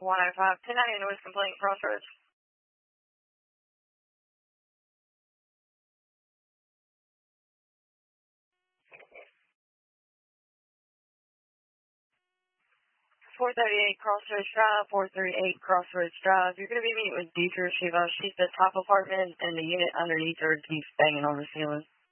105, 1090 North Complaint Crossroads. .438 Crossroads Drive, 438 Crossroads Drive. You're going to be meeting with Deidre Shiva. She's the top apartment, and the unit underneath her keeps banging on the ceiling.